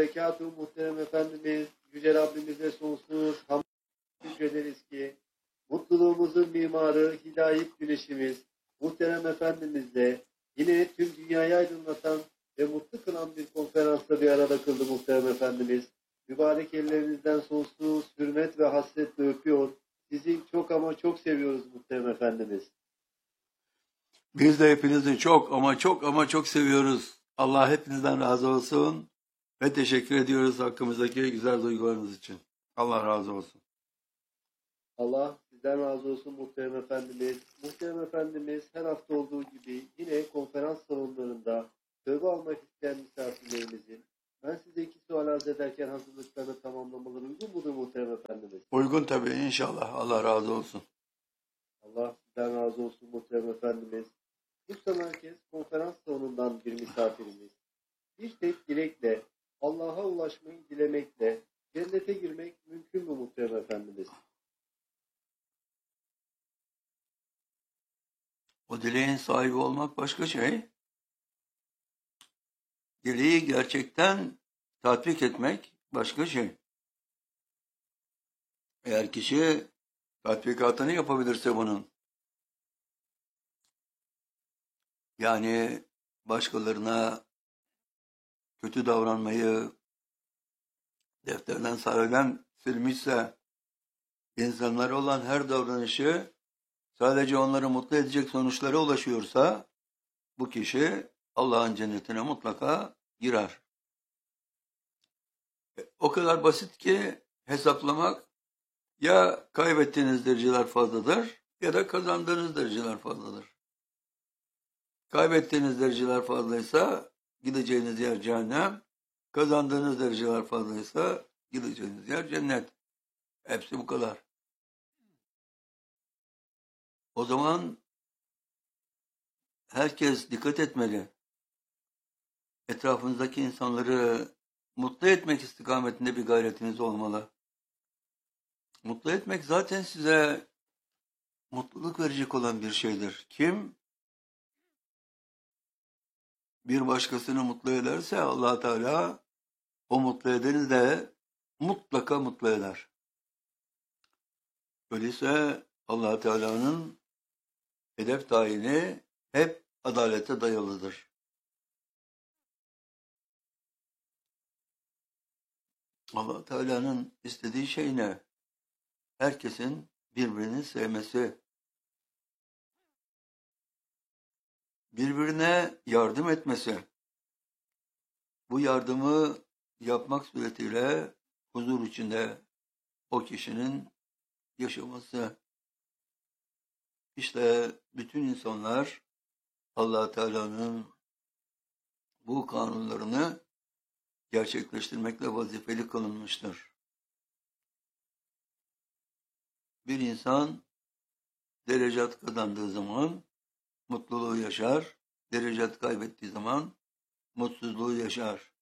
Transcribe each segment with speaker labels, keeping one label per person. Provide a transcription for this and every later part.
Speaker 1: Berekatuhu muhterem Efendimiz, Yüce Rabbimize sonsuz hamd şükrederiz ki mutluluğumuzun mimarı, hidayet güneşimiz, muhterem Efendimizle yine tüm dünyayı aydınlatan ve mutlu kılan bir konferansta bir arada kıldı muhterem Efendimiz. Mübarek ellerinizden sonsuz hürmet ve hasretle öpüyor. Sizi çok ama çok seviyoruz muhterem Efendimiz.
Speaker 2: Biz de hepinizi çok ama çok ama çok seviyoruz. Allah hepinizden razı olsun ve teşekkür ediyoruz hakkımızdaki güzel duygularınız için. Allah razı olsun.
Speaker 1: Allah sizden razı olsun muhterem Efendimiz. Muhterem Efendimiz her hafta olduğu gibi yine konferans salonlarında tövbe almak isteyen misafirlerimizin ben size 2 sual arz ederken hazırlıklarını tamamlamaları uygun mudur muhterem Efendimiz?
Speaker 2: Uygun tabii inşallah. Allah razı olsun.
Speaker 1: Allah sizden razı olsun muhterem Efendimiz. Bursa Merkez konferans salonundan bir misafirimiz. Bir tek dilekle Allah'a ulaşmayı dilemekle cennete girmek mümkün mü muhterem Efendimiz?
Speaker 2: O dileğin sahibi olmak başka şey. Dileği gerçekten tatbik etmek başka şey. Eğer kişi tatbikatını yapabilirse bunun, yani başkalarına kötü davranmayı defterden sahiden silmişse, insanlara olan her davranışı sadece onları mutlu edecek sonuçlara ulaşıyorsa, bu kişi Allah'ın cennetine mutlaka girer. O kadar basit ki hesaplamak, ya kaybettiğiniz dereceler fazladır ya da kazandığınız dereceler fazladır. Kaybettiğiniz dereceler fazlaysa gideceğiniz yer cehennem, kazandığınız dereceler fazlaysa gideceğiniz yer cennet. Hepsi bu kadar. O zaman herkes dikkat etmeli. Etrafınızdaki insanları mutlu etmek istikametinde bir gayretiniz olmalı. Mutlu etmek zaten size mutluluk verecek olan bir şeydir. Kim bir başkasını mutlu ederse Allah Teala o mutlu edeni de mutlaka mutlu eder. Öyleyse Allah Teala'nın hedef tayini hep adalete dayalıdır. Allah Teala'nın istediği şey ne? Herkesin birbirini sevmesi, birbirine yardım etmesi, bu yardımı yapmak suretiyle huzur içinde o kişinin yaşaması. İşte bütün insanlar Allah Teala'nın bu kanunlarını gerçekleştirmekle vazifeli kılınmıştır. Bir insan derecat kazandığı zaman mutluluğu yaşar, derecat kaybettiği zaman mutsuzluğu yaşar.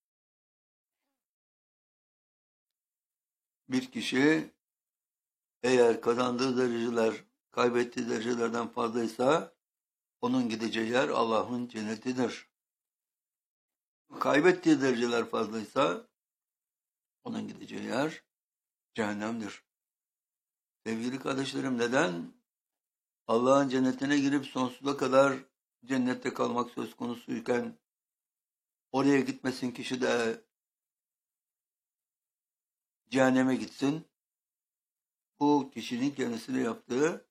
Speaker 2: Bir kişi eğer kazandığı dereceler kaybettiği derecelerden fazlaysa onun gideceği yer Allah'ın cennetidir. Kaybettiği dereceler fazlaysa onun gideceği yer cehennemdir. Sevgili kardeşlerim, neden Allah'ın cennetine girip sonsuza kadar cennette kalmak söz konusuyken oraya gitmesin kişi de cehenneme gitsin? Bu kişinin kendisine yaptığı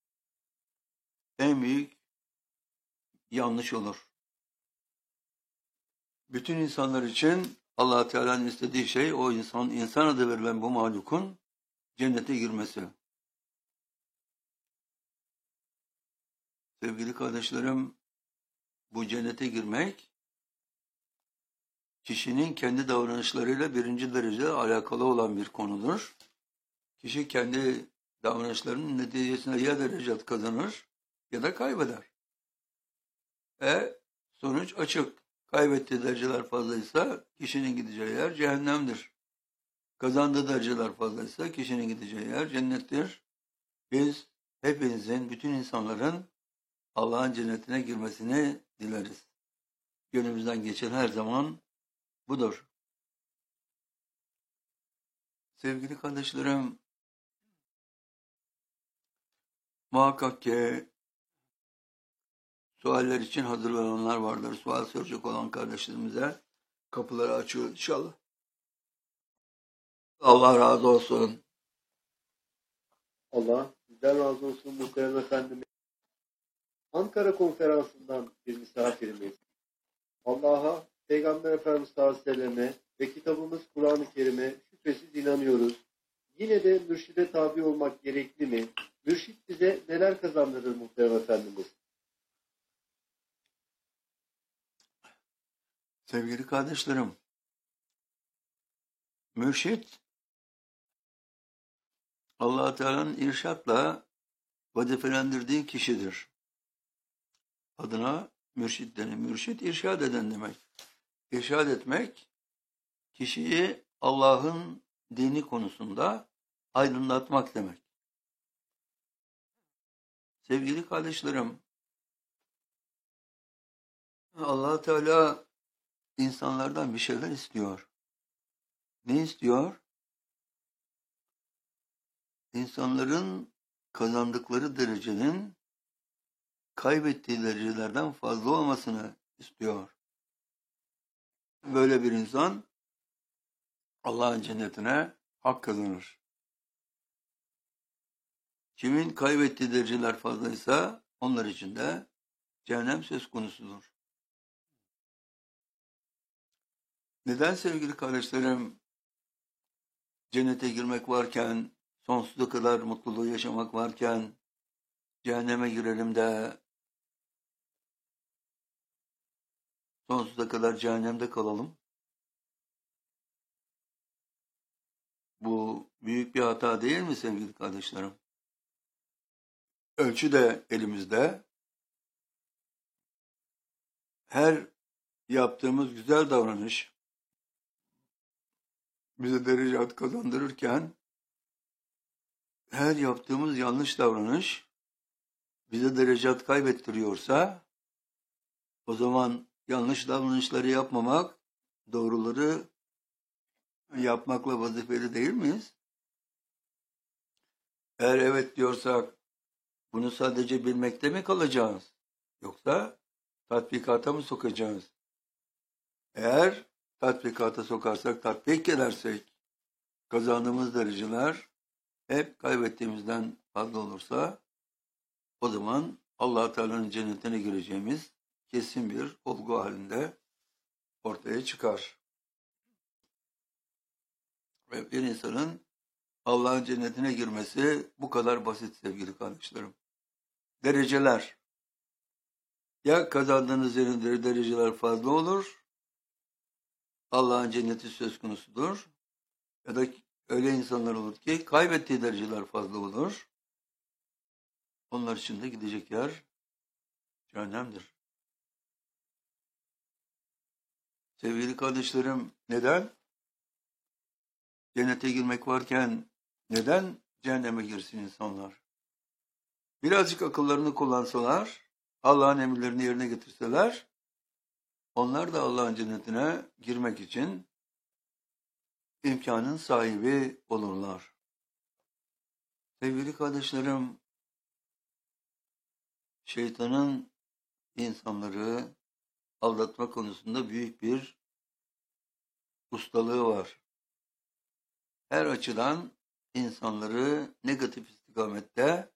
Speaker 2: en büyük yanlış olur. Bütün insanlar için Allah Teala'nın istediği şey o insan adı verilen bu mahlukun cennete girmesi. Sevgili kardeşlerim, bu cennete girmek kişinin kendi davranışlarıyla birinci derece alakalı olan bir konudur. Kişi kendi davranışlarının neticesinde ya derecat kazanır ya da kaybeder. Sonuç açık. Kaybettiği dereceler fazlaysa kişinin gideceği yer cehennemdir. Kazandığı dereceler fazlaysa kişinin gideceği yer cennettir. Biz hepinizin, bütün insanların Allah'ın cennetine girmesini dileriz. Gönlümüzden geçen her zaman budur. Sevgili kardeşlerim, muhakkak ki sualler için hazırlananlar vardır. Sual soracak olan kardeşlerimize kapıları açıyor inşallah. Allah razı olsun.
Speaker 1: Allah sizden razı olsun muhterem efendimiz. Ankara konferansından bir misafirimiz. Allah'a, Peygamber Efendimiz sallallahu aleyhi ve selleme ve kitabımız Kur'an-ı Kerim'e şüphesiz inanıyoruz. Yine de mürşide tabi olmak gerekli mi? Mürşit bize neler kazandırır muhterem efendimiz?
Speaker 2: Sevgili kardeşlerim, mürşit Allah Teala'nın irşatla vazifelendirdiği kişidir. Adına mürşit denir. Mürşit irşad eden demek. İrşad etmek kişiyi Allah'ın dini konusunda aydınlatmak demek. Sevgili kardeşlerim, Allah Teala insanlardan bir şeyler istiyor. Ne istiyor? İnsanların kazandıkları derecenin kaybettiği derecelerden fazla olmasını istiyor. Böyle bir insan Allah'ın cennetine hak kazanır. Kimin kaybettiği dereceler fazlaysa onlar için de cehennem söz konusudur. Neden sevgili kardeşlerim cennete girmek varken, sonsuza kadar mutluluğu yaşamak varken cehenneme girelim de sonsuza kadar cehennemde kalalım? Bu büyük bir hata değil mi sevgili kardeşlerim? Ölçü de elimizde. Her yaptığımız güzel davranış bize derecat kazandırırken her yaptığımız yanlış davranış bize derecat kaybettiriyorsa o zaman yanlış davranışları yapmamak, doğruları yapmakla vazifeli değil miyiz? Eğer evet diyorsak bunu sadece bilmekte mi kalacağız? Yoksa tatbikata mı sokacağız? Eğer tatbikata sokarsak, tatbik edersek kazandığımız dereceler hep kaybettiğimizden fazla olursa o zaman Allah Teala'nın cennetine gireceğimiz kesin bir olgu halinde ortaya çıkar. Ve bir insanın Allah'ın cennetine girmesi bu kadar basit sevgili kardeşlerim. Dereceler. Ya kazandığınız yerinde dereceler fazla olur, Allah'ın cenneti söz konusudur. Ya da öyle insanlar olur ki kaybettiği dereceler fazla olur. Onlar için de gidecek yer cehennemdir. Sevgili kardeşlerim, neden? Cennete girmek varken neden cehenneme girsin insanlar? Birazcık akıllarını kullansalar, Allah'ın emirlerini yerine getirseler, onlar da Allah'ın cennetine girmek için imkanın sahibi olurlar. Sevgili kardeşlerim, şeytanın insanları aldatma konusunda büyük bir ustalığı var. Her açıdan insanları negatif istikamette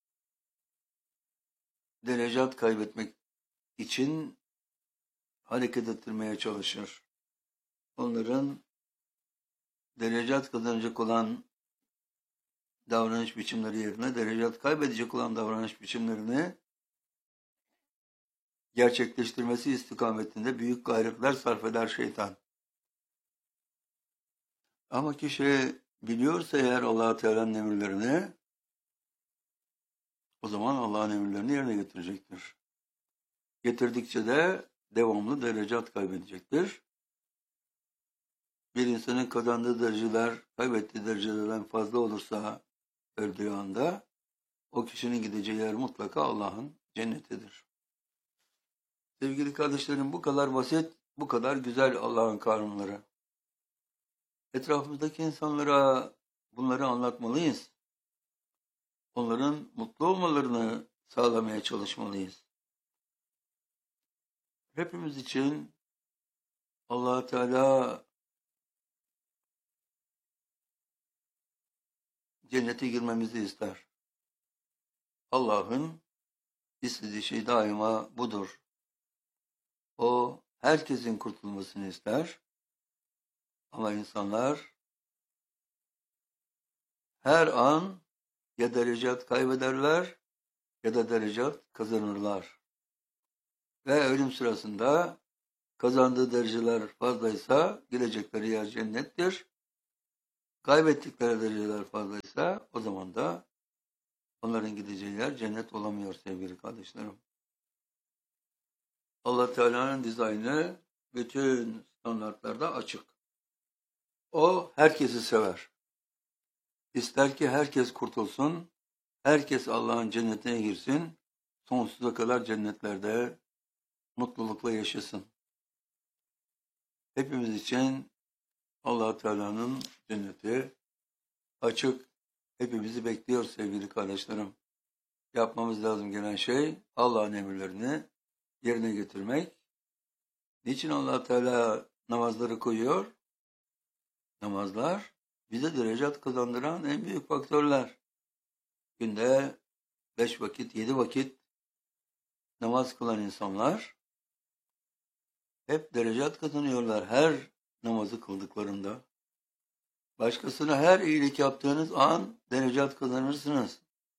Speaker 2: derecat kaybetmek için hareket ettirmeye çalışır. Onların derecat kazanacak olan davranış biçimleri yerine derecat kaybedecek olan davranış biçimlerini gerçekleştirmesi istikametinde büyük gayretler sarf eder şeytan. Ama kişi biliyorsa eğer Allah-u Teala'nın emirlerini, o zaman Allah'ın emirlerini yerine getirecektir. Getirdikçe de devamlı derecat kaybedecektir. Bir insanın kazandığı dereceler, kaybettiği derecelerden fazla olursa öldüğü anda o kişinin gideceği yer mutlaka Allah'ın cennetidir. Sevgili kardeşlerim, bu kadar basit, bu kadar güzel Allah'ın kanunları. Etrafımızdaki insanlara bunları anlatmalıyız. Onların mutlu olmalarını sağlamaya çalışmalıyız. Hepimiz için Allah Teala cennete girmemizi ister. Allah'ın istediği şey daima budur. O herkesin kurtulmasını ister. Ama insanlar her an ya derecat kaybederler ya da derecat kazanırlar. Ve ölüm sırasında kazandığı dereceler fazlaysa gidecekleri yer cennettir. Kaybettikleri dereceler fazlaysa o zaman da onların gideceği yer cennet olamıyor sevgili kardeşlerim. Allah Teala'nın dizaynı bütün standartlarda açık. O herkesi sever. İster ki herkes kurtulsun, herkes Allah'ın cennetine girsin, sonsuza kadar cennetlerde mutlulukla yaşasın. Hepimiz için Allah Teala'nın cenneti açık, hepimizi bekliyor sevgili kardeşlerim. Yapmamız lazım gelen şey Allah'ın emirlerini yerine getirmek. Niçin Allah Teala namazları koyuyor? Namazlar bize derecat kazandıran en büyük faktörler. Günde 5 vakit, 7 vakit namaz kılan insanlar hep derecat kazanıyorlar her namazı kıldıklarında. Başkasına her iyilik yaptığınız an derecat kazanırsınız.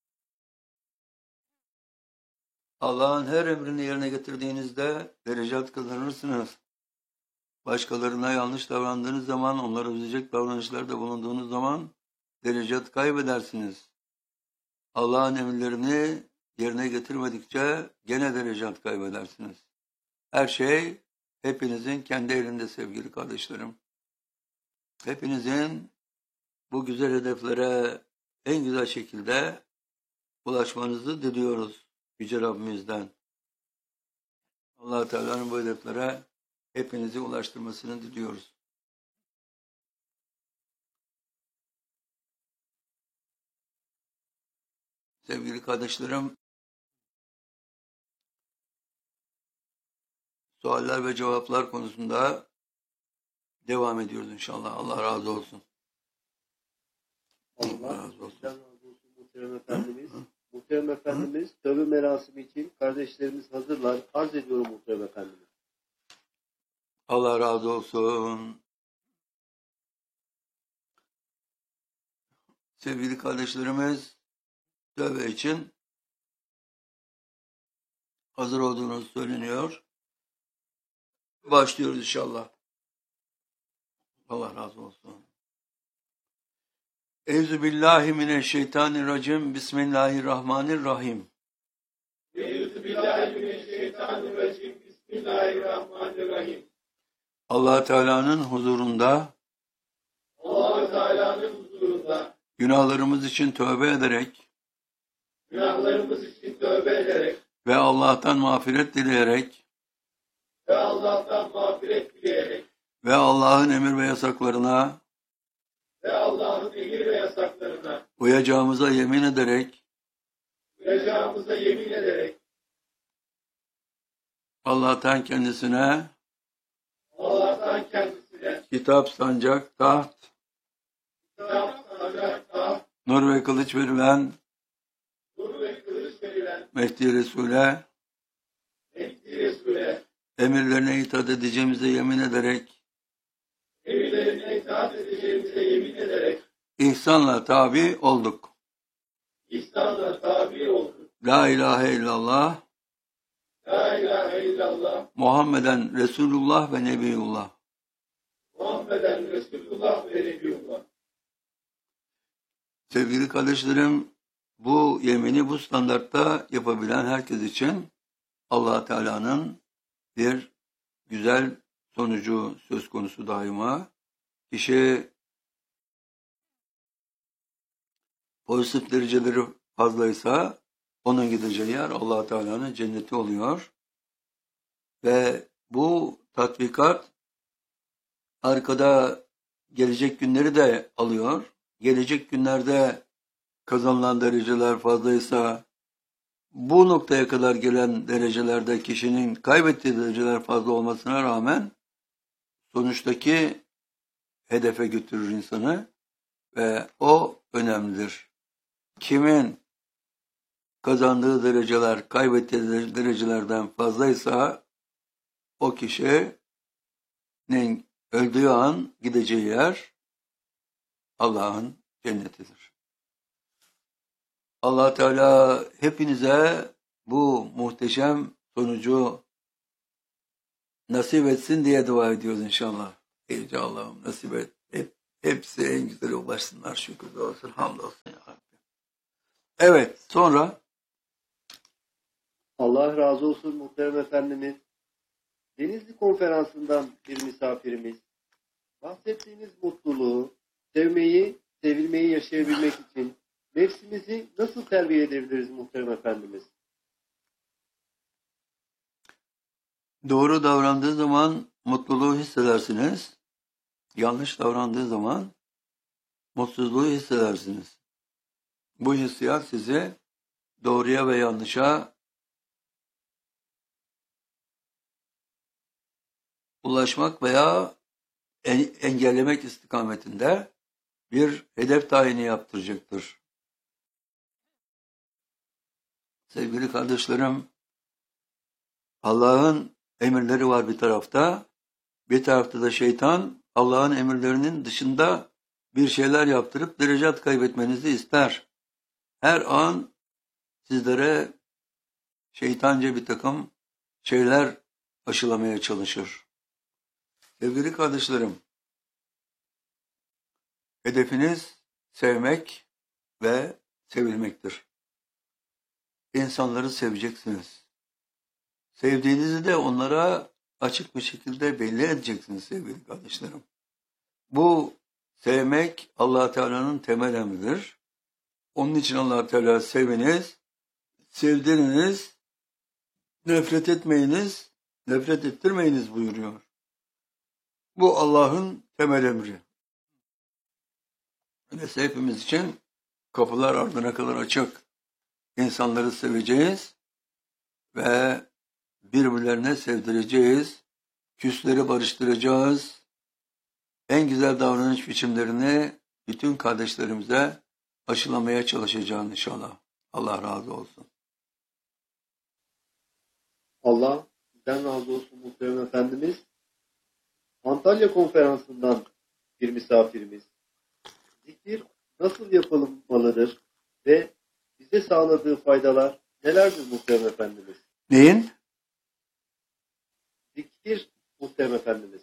Speaker 2: Allah'ın her emrini yerine getirdiğinizde derecat kazanırsınız. Başkalarına yanlış davrandığınız zaman, onları üzecek davranışlarda bulunduğunuz zaman derecat kaybedersiniz. Allah'ın emirlerini yerine getirmedikçe gene derecat kaybedersiniz. Her şey hepinizin kendi elinde sevgili kardeşlerim. Hepinizin bu güzel hedeflere en güzel şekilde ulaşmanızı diliyoruz Yüce Rabbimizden. Allah Teala'nın bu hedeflere hepinizi ulaştırmasını diliyoruz. Sevgili kardeşlerim, sualler ve cevaplar konusunda devam ediyoruz inşallah. Allah razı olsun.
Speaker 1: Allah razı olsun muhterem Efendimiz. Muhterem Efendimiz tövbe merasimi için kardeşlerimiz hazırlar. Arz ediyorum muhterem Efendimiz.
Speaker 2: Allah razı olsun. Sevgili kardeşlerimiz tövbe için hazır olduğunuz söyleniyor. Başlıyoruz inşallah. Allah razı olsun. Euzubillahimineşşeytanirracim. Bismillahirrahmanirrahim.
Speaker 3: Euzubillahimineşşeytanirracim. Bismillahirrahmanirrahim.
Speaker 2: Allah Teala'nın huzurunda
Speaker 3: Allah Teala'nın huzurunda
Speaker 2: günahlarımız için tövbe ederek
Speaker 3: günahlarımız için tövbe ederek
Speaker 2: ve Allah'tan mağfiret dileyerek
Speaker 3: ve Allah'tan mağfiret dileyerek
Speaker 2: ve Allah'ın emir ve yasaklarına
Speaker 3: ve Allah'ın emir ve yasaklarına
Speaker 2: uyacağımıza yemin ederek
Speaker 3: uyacağımıza yemin ederek
Speaker 2: Allah'tan kendisine kitap, sancak, taht,
Speaker 3: kitap, sancak, taht,
Speaker 2: nur ve kılıç verilen Mehdi Resul'e emirlerine itaat edeceğimize yemin ederek ihsanla tabi olduk. La ilahe illallah
Speaker 3: La ilahe illallah
Speaker 2: Muhammeden Resulullah ve Nebiyullah.
Speaker 3: Muhammeden Resulullah ve Nebiyullah.
Speaker 2: Sevgili kardeşlerim, bu yemini bu standartta yapabilen herkes için Allah Teala'nın bir güzel sonucu söz konusu daima. Kişi pozitif dereceleri fazlaysa onun gideceği yer Allah Teala'nın cenneti oluyor. Ve bu tatbikat arkada gelecek günleri de alıyor. gelecek günlerde kazanılan dereceler fazlaysa, bu noktaya kadar gelen derecelerde kişinin kaybettiği dereceler fazla olmasına rağmen sonuçtaki hedefe götürür insanı ve o önemlidir. Kimin kazandığı dereceler kaybettiği derecelerden fazlaysa o kişinin öldüğü an gideceği yer Allah'ın cennetidir. Allah Teala hepinize bu muhteşem sonucu nasip etsin diye dua ediyoruz inşallah. Yüce Allah'ım nasip et. Hepsi en güzele ulaşsınlar. Şükür olsun. Hamdolsun ya Rabbi. Evet. Sonra
Speaker 1: Allah razı olsun muhterem efendimiz. Denizli Konferansı'ndan bir misafirimiz. Bahsettiğiniz mutluluğu, sevmeyi, sevilmeyi yaşayabilmek için nefsimizi nasıl terbiye edebiliriz muhterem efendimiz?
Speaker 2: doğru davrandığı zaman mutluluğu hissedersiniz. Yanlış davrandığı zaman mutsuzluğu hissedersiniz. Bu hissiyat sizi doğruya ve yanlışa ulaşmak veya engellemek istikametinde bir hedef tayini yaptıracaktır. Sevgili kardeşlerim, Allah'ın emirleri var bir tarafta da şeytan Allah'ın emirlerinin dışında bir şeyler yaptırıp derecat kaybetmenizi ister. Her an sizlere şeytanca bir takım şeyler aşılamaya çalışır. Sevgili kardeşlerim, hedefiniz sevmek ve sevilmektir. İnsanları seveceksiniz. Sevdiğinizi de onlara açık bir şekilde belli edeceksiniz sevgili kardeşlerim. Bu sevmek Allah Teala'nın temel emridir. Onun için Allah Teala seviniz, sevdiriniz, nefret etmeyiniz, nefret ettirmeyiniz buyuruyor. Bu Allah'ın temel emri. Öyleyse hepimiz için kapılar ardına kadar açık. İnsanları seveceğiz ve birbirlerine sevdireceğiz. Küsleri barıştıracağız. En güzel davranış biçimlerini bütün kardeşlerimize aşılamaya çalışacağız inşallah. Allah razı olsun.
Speaker 1: Allah sizden razı olsun muhterem efendimiz. Antalya Konferansı'ndan bir misafirimiz. Zikir nasıl yapılmalıdır ve bize sağladığı faydalar nelerdir muhterem efendimiz?
Speaker 2: Neyin?
Speaker 1: Zikir muhterem efendimiz.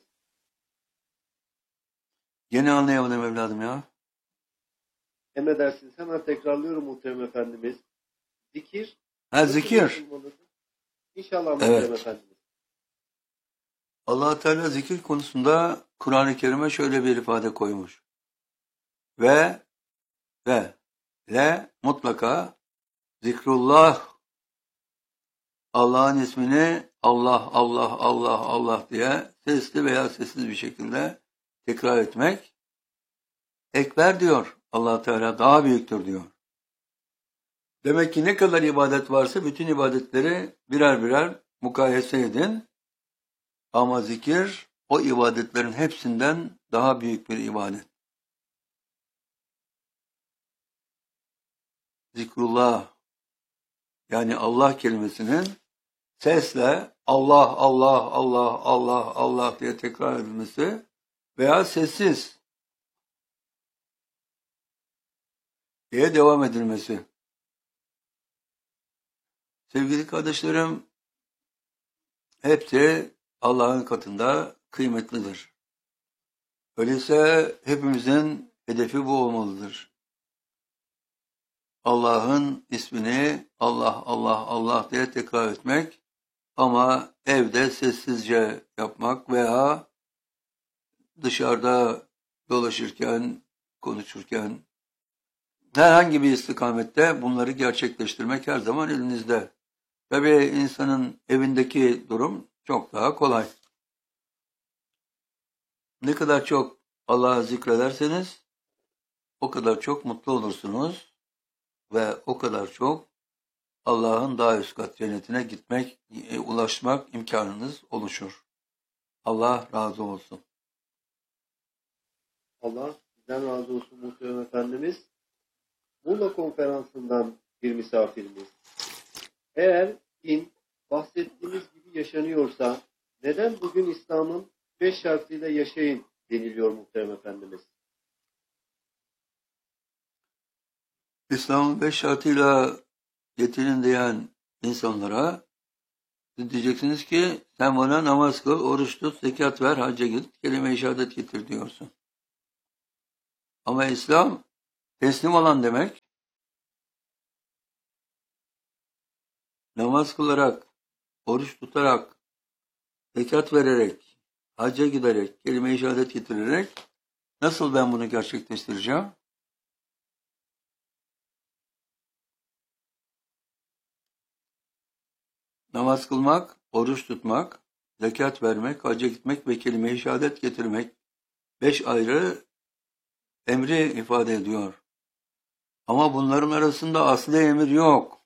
Speaker 2: Yine anlayamadım evladım ya.
Speaker 1: Emredersiniz. Hemen tekrarlıyorum muhterem efendimiz. Zikir
Speaker 2: Ha,
Speaker 1: nasıl
Speaker 2: zikir.
Speaker 1: yapılmalıdır? İnşallah muhterem
Speaker 2: Evet.
Speaker 1: efendimiz.
Speaker 2: Allah Teala zikir konusunda Kur'an-ı Kerim'e şöyle bir ifade koymuş. Ve mutlaka zikrullah, Allah'ın ismini Allah diye sesli veya sessiz bir şekilde tekrar etmek ekber diyor. Allah Teala daha büyüktür diyor. Demek ki ne kadar ibadet varsa bütün ibadetleri birer birer mukayese edin. Ama zikir o ibadetlerin hepsinden daha büyük bir ibadet. Zikrullah, yani Allah kelimesinin sesle Allah diye tekrar edilmesi veya sessiz diye devam edilmesi. Sevgili kardeşlerim, hepsi Allah'ın katında kıymetlidir. Öyleyse hepimizin hedefi bu olmalıdır. Allah'ın ismini Allah diye tekrar etmek ama evde sessizce yapmak veya dışarıda dolaşırken, konuşurken herhangi bir istikamette bunları gerçekleştirmek her zaman elinizde. Tabii insanın evindeki durum çok daha kolay. Ne kadar çok Allah'ı zikrederseniz o kadar çok mutlu olursunuz ve o kadar çok Allah'ın daha üst kat cennetine gitmek, ulaşmak imkanınız oluşur. Allah razı olsun.
Speaker 1: Allah sizden razı olsun muhterem Efendimiz. Muğla konferansından bir misafirimiz. Eğer din bahsettiğimiz gibi yaşanıyorsa neden bugün İslam'ın 5 şartıyla yaşayın deniliyor muhterem Efendimiz?
Speaker 2: İslam'ın 5 şartıyla yetinin diyen insanlara siz diyeceksiniz ki sen bana namaz kıl, oruç tut, zekat ver, hacca git, kelime-i şehadet getir diyorsun. Ama İslam teslim olan demek. Namaz kılarak, oruç tutarak, zekat vererek, hacca giderek, kelime-i şehadet getirerek nasıl ben bunu gerçekleştireceğim? Namaz kılmak, oruç tutmak, zekat vermek, hacca gitmek ve kelime-i şehadet getirmek 5 ayrı emri ifade ediyor. Ama bunların arasında asli emir yok.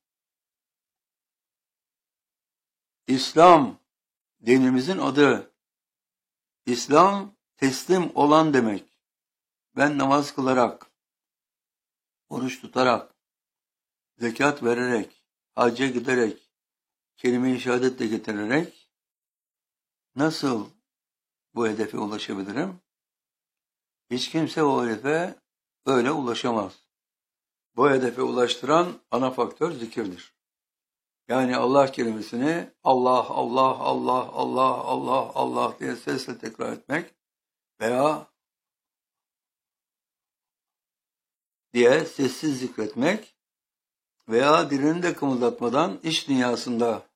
Speaker 2: İslam dinimizin adı. İslam teslim olan demek. Ben namaz kılarak, oruç tutarak, zekat vererek, hacca giderek, kelime-i şehadet de getirerek nasıl bu hedefe ulaşabilirim? Hiç kimse o hedefe öyle ulaşamaz. Bu hedefe ulaştıran ana faktör zikirdir. Yani Allah kelimesini Allah, Allah, Allah, Allah, Allah, Allah diye sesle tekrar etmek veya diye sessiz zikretmek veya dilini de kımıldatmadan iç dünyasında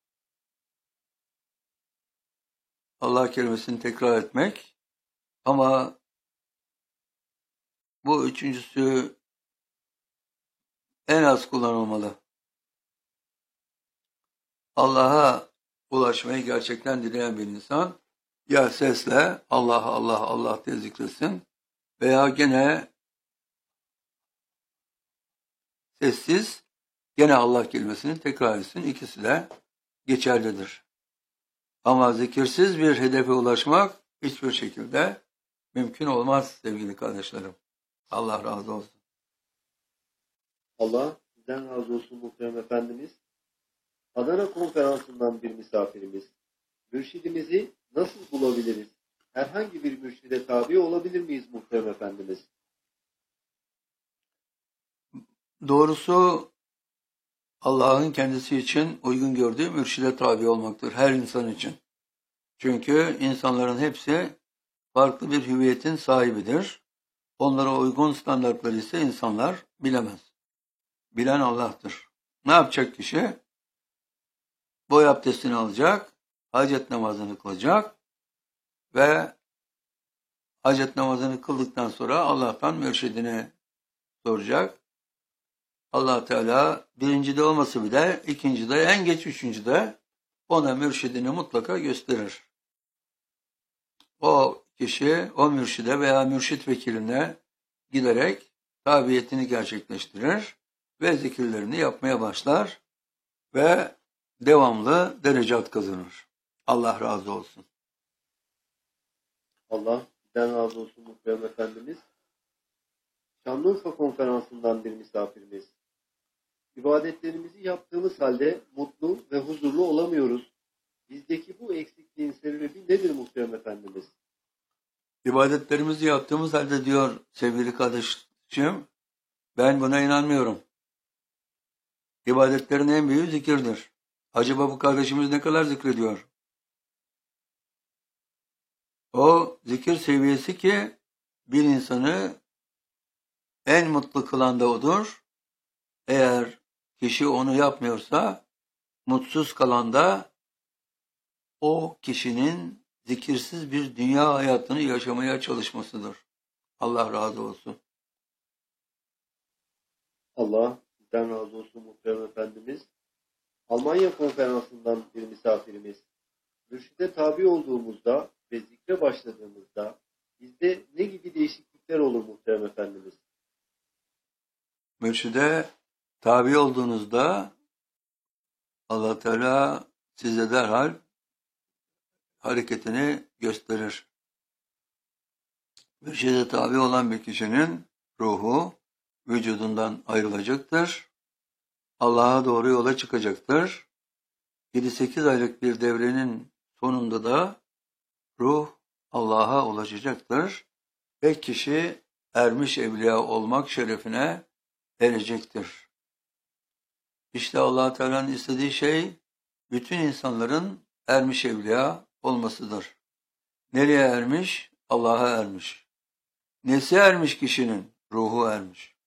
Speaker 2: Allah kelimesini tekrar etmek. Ama bu üçüncüsü en az kullanılmalı. Allah'a ulaşmayı gerçekten dileyen bir insan ya sesle Allah Allah Allah diye zikretsin veya gene sessiz gene Allah kelimesini tekrar etsin. İkisi de geçerlidir. Ama zikirsiz bir hedefe ulaşmak hiçbir şekilde mümkün olmaz sevgili kardeşlerim. Allah razı olsun.
Speaker 1: Allah sizden razı olsun muhterem Efendimiz. Adana konferansından bir misafirimiz. Mürşidimizi nasıl bulabiliriz? Herhangi bir mürşide tabi olabilir miyiz muhterem Efendimiz?
Speaker 2: Doğrusu Allah'ın kendisi için uygun gördüğü mürşide tabi olmaktır her insan için. Çünkü insanların hepsi farklı bir hüviyetin sahibidir. Onlara uygun standartları ise insanlar bilemez. Bilen Allah'tır. Ne yapacak kişi? Boy abdestini alacak, hacet namazını kılacak ve hacet namazını kıldıktan sonra Allah'tan mürşidine soracak. Allah Teala birincide olması bile ikincide, en geç üçüncüde ona mürşidini mutlaka gösterir. O kişi o mürşide veya mürşit vekiline giderek tabiyetini gerçekleştirir ve zikirlerini yapmaya başlar ve devamlı derecat kazanır. Allah razı olsun.
Speaker 1: Allah sizden razı olsun muhterem Efendimiz. Şanlıurfa konferansından bir misafirimiz. İbadetlerimizi yaptığımız halde mutlu ve huzurlu olamıyoruz. Bizdeki bu eksikliğin sebebi nedir muhterem Efendimiz?
Speaker 2: İbadetlerimizi yaptığımız halde diyor sevgili kardeşim, ben buna inanmıyorum. İbadetlerin en büyüğü zikirdir. Acaba bu kardeşimiz ne kadar zikrediyor? O zikir seviyesi ki bir insanı en mutlu kılan da odur. Eğer kişi onu yapmıyorsa mutsuz kalan da o kişinin zikirsiz bir dünya hayatını yaşamaya çalışmasıdır. Allah razı olsun.
Speaker 1: Allah sizden razı olsun muhterem Efendimiz. Almanya konferansından bir misafirimiz. Mürşide tabi olduğumuzda ve zikre başladığımızda bizde ne gibi değişiklikler olur muhterem Efendimiz?
Speaker 2: mürşide tabi olduğunuzda Allah Teala size derhal hareketini gösterir. Mürşide tabi olan bir kişinin ruhu vücudundan ayrılacaktır. Allah'a doğru yola çıkacaktır. 7-8 aylık bir devrenin sonunda da ruh Allah'a ulaşacaktır ve kişi ermiş evliya olmak şerefine erecektir. İşte Allah Teala'nın istediği şey bütün insanların ermiş evliya olmasıdır. Nereye ermiş? Allah'a ermiş. Nesi ermiş kişinin? Ruhu ermiş.